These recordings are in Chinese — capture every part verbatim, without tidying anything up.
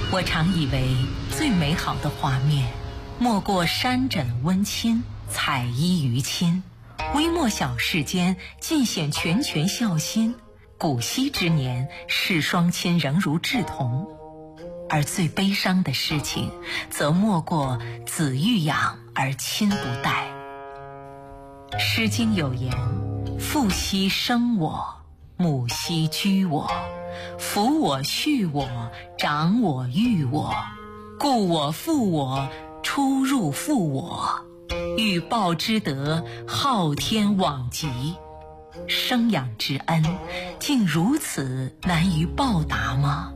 我常以为最美好的画面，莫过山枕温馨，彩衣娱亲。微末小世间，尽显拳拳孝心。古稀之年，视双亲仍如稚童。而最悲伤的事情，则莫过子欲养而亲不待。《诗经》有言：父兮生我，母兮居我，抚我恤我，长我育我，故我负我，出入负我，欲报之德，昊天罔极。生养之恩，竟如此难于报答吗？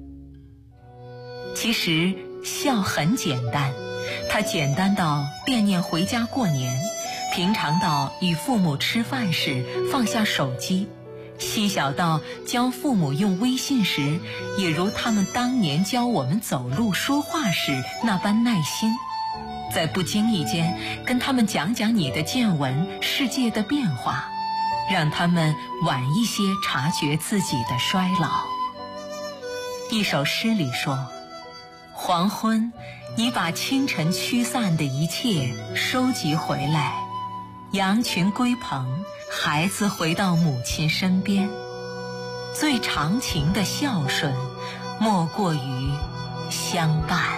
其实孝很简单，它简单到惦念回家过年，平常到与父母吃饭时放下手机，细小到教父母用微信时，也如他们当年教我们走路说话时那般耐心。在不经意间跟他们讲讲你的见闻，世界的变化，让他们晚一些察觉自己的衰老。一首诗里说，黄昏，你把清晨驱散的一切收集回来，羊群归棚，孩子回到母亲身边。最长情的孝顺，莫过于相伴。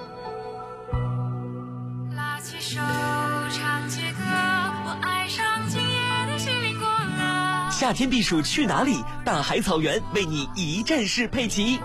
拉起手唱起歌，我爱上今夜的西林国了。 夏天避暑去哪里？大海草原为你一站式配齐。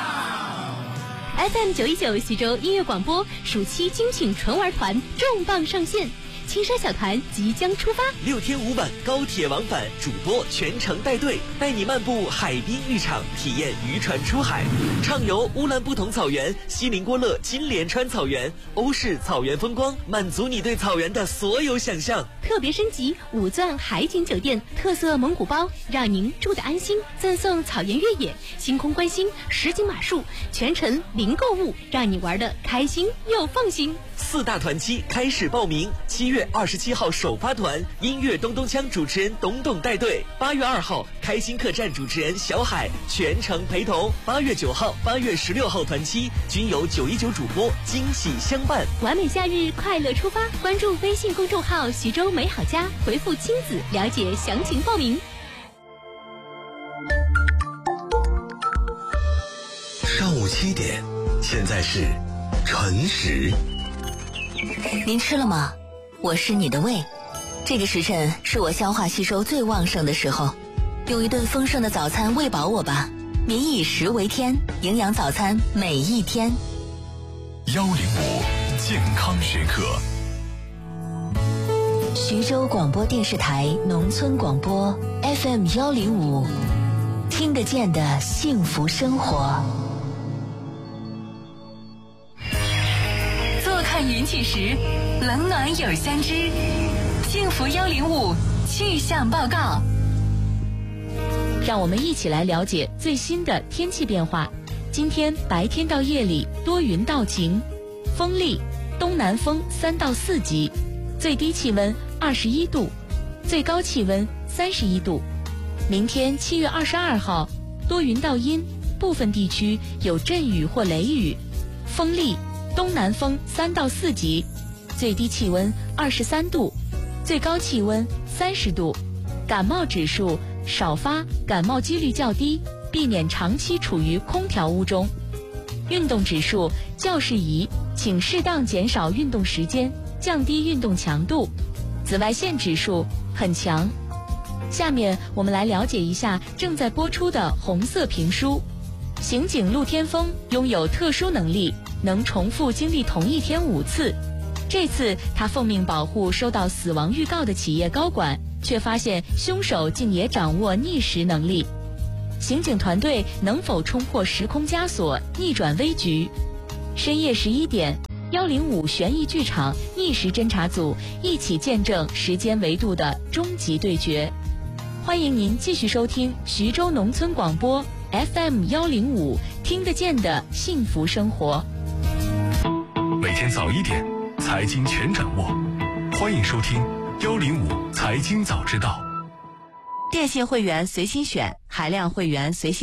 F M 九一九徐州音乐广播暑期精品纯玩团重磅上线，青山小团即将出发， 六天五晚高铁往返，主播全程带队，带你漫步海滨浴场，体验渔船出海，畅游乌兰布统草原、锡林郭勒金莲川草原、欧式草原风光，满足你对草原的所有想象。 特别升级五钻海景酒店特色蒙古包，让您住得安心，赠送草原越野、星空观星、实景马术，全程零购物，让你玩得开心又放心。 四大团期开始报名，七月二十七号首发团，音乐咚咚锵主持人董董带队；八月二号开心客栈主持人小海全程陪同；八月九号、八月十六号团期均有九一九主播惊喜相伴。 完美夏日，快乐出发！关注微信公众号徐州美好家，回复亲子了解详情报名。 上午七点，现在是晨时。 您吃了吗？我是你的胃。这个时辰是我消化吸收最旺盛的时候，用一顿丰盛的早餐喂饱我吧。民以食为天，营养早餐每一天。 幺零五健康时刻。 徐州广播电视台农村广播 F M 幺零五，听得见的幸福生活。 看云起时，冷暖有相知。幸福幺零五气象报告， 让我们一起来了解最新的天气变化。今天白天到夜里多云到晴，风力东南风三到四级，最低气温二十一度，最高气温三十一度。明天七月二十二号多云到阴，部分地区有阵雨或雷雨，风力东南风三到四级，最低气温二十三度，最高气温三十度。感冒指数少发，感冒几率较低，避免长期处于空调屋中。运动指数较适宜，请适当减少运动时间，降低运动强度。紫外线指数很强。下面我们来了解一下正在播出的红色评书。刑警陆天峰拥有特殊能力，能重复经历同一天五次。这次他奉命保护收到死亡预告的企业高管，却发现凶手竟也掌握逆时能力。刑警团队能否冲破时空枷锁，逆转危局？深夜十一点，幺零五悬疑剧场逆时侦查组一起见证时间维度的终极对决。欢迎您继续收听徐州农村广播 F M 幺零五，听得见的幸福生活。 每天早一点，财经全掌握。欢迎收听幺零五财经早知道。 电信会员随心选，海量会员随心用。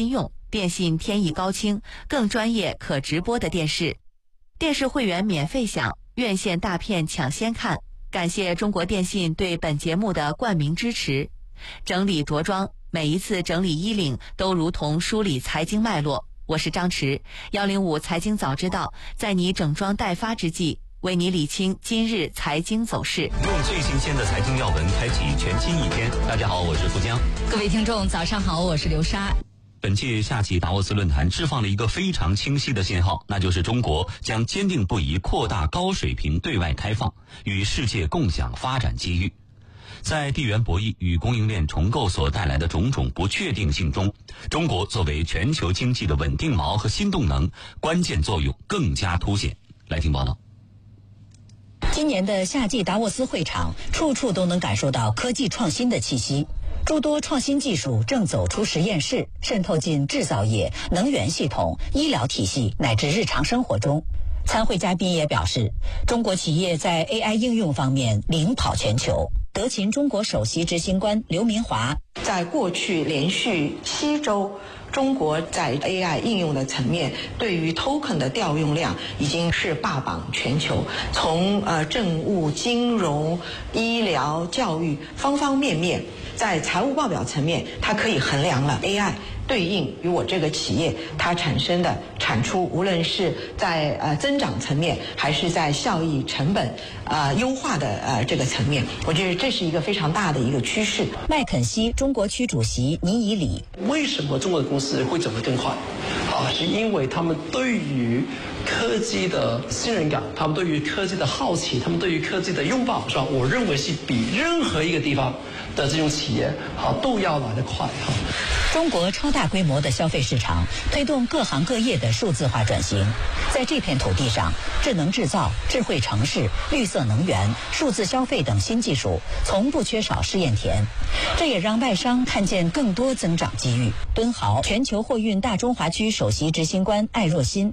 电信天翼高清更专业可直播的电视。电视会员免费享，院线大片抢先看。感谢中国电信对本节目的冠名支持。整理着装，每一次整理衣领都如同梳理财经脉络。我是张弛，幺零五财经早知道，在你整装待发之际，为你理清今日财经走势， 用最新鲜的财经要闻开启全新一天。大家好，我是富江。 各位听众早上好，我是刘莎。 本届夏季达沃斯论坛释放了一个非常清晰的信号，那就是中国将坚定不移扩大高水平对外开放，与世界共享发展机遇。在地缘博弈与供应链重构所带来的种种不确定性中，中国作为全球经济的稳定锚和新动能，关键作用更加凸显。来听报道。 今年的夏季达沃斯会场，处处都能感受到科技创新的气息。诸多创新技术正走出实验室，渗透进制造业、能源系统、医疗体系乃至日常生活中。参会嘉宾也表示，中国企业在 A I 应用方面领跑全球。德勤中国首席执行官刘明华， 在过去连续七周，中国在 A I 应用的层面，对于 token 的调用量已经是霸榜全球。从呃政务、金融、医疗、教育方方面面，在财务报表层面，它可以衡量了 A I 对应于我这个企业它产生的产出，无论是在呃增长层面，还是在效益成本呃优化的呃这个层面，我觉得这是一个非常大的一个趋势。 麦肯锡中国区主席倪以礼， 为什么中国的公司会走得更快？啊，是因为他们对于科技的信任感，他们对于科技的好奇，他们对于科技的拥抱上，我认为是比任何一个地方的这种企业啊都要来得快哈。 中国超大规模的消费市场推动各行各业的数字化转型，在这片土地上，智能制造、智慧城市、绿色能源、数字消费等新技术从不缺少试验田，这也让外商看见更多增长机遇。敦豪全球货运大中华区首席执行官艾若欣，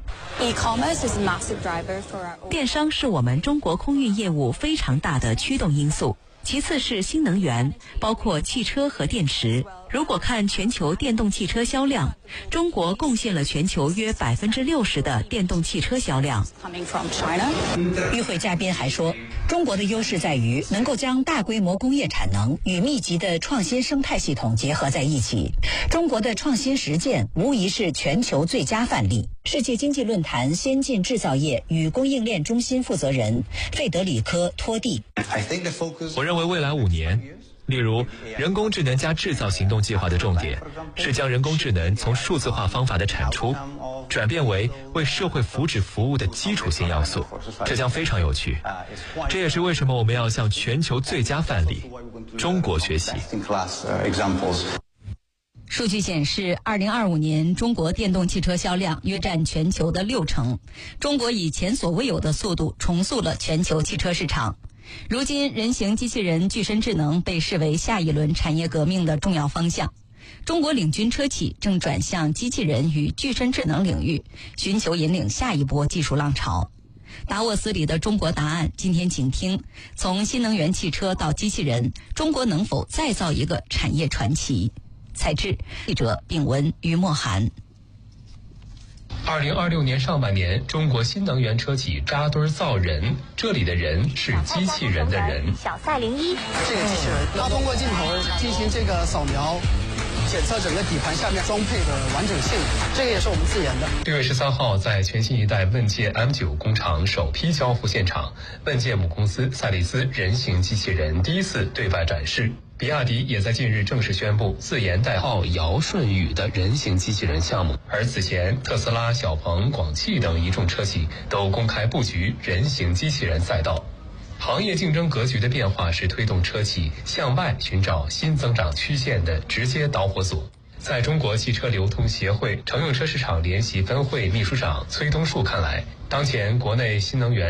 电商是我们中国空运业务非常大的驱动因素。其次是新能源，包括汽车和电池。如果看全球电动汽车销量，中国贡献了全球约百分之六十的电动汽车销量。 与会嘉宾还说，中国的优势在于能够将大规模工业产能与密集的创新生态系统结合在一起。中国的创新实践无疑是全球最佳范例。世界经济论坛先进制造业与供应链中心负责人费德里科·托蒂， 我认为未来五年，例如人工智能加制造行动计划的重点是将人工智能从数字化方法的产出转变为为社会福祉服务的基础性要素，这将非常有趣。这也是为什么我们要向全球最佳范例中国学习。 数据显示，二零二五年中国电动汽车销量约占全球的六成。中国以前所未有的速度重塑了全球汽车市场。如今，人形机器人、具身智能被视为下一轮产业革命的重要方向。中国领军车企正转向机器人与具身智能领域，寻求引领下一波技术浪潮。达沃斯里的中国答案，今天请听：从新能源汽车到机器人，中国能否再造一个产业传奇？采制记者丙文、于墨涵。 二零二六年上半年，中国新能源车企扎堆造人，这里的人是机器人的人。 小赛零一， 这个机器人，它通过镜头进行这个扫描，检测整个底盘下面装配的完整性，这个也是我们自研的。 六月十三号，在全新一代问界 M 九 工厂首批交付现场，问界母公司赛力斯人形机器人第一次对外展示。比亚迪也在近日正式宣布自研代号尧舜禹的人形机器人项目，而此前特斯拉、小鹏、广汽等一众车企都公开布局人形机器人赛道。行业竞争格局的变化是推动车企向外寻找新增长曲线的直接导火索。在中国汽车流通协会乘用车市场联席分会秘书长崔东树看来，当前国内新能源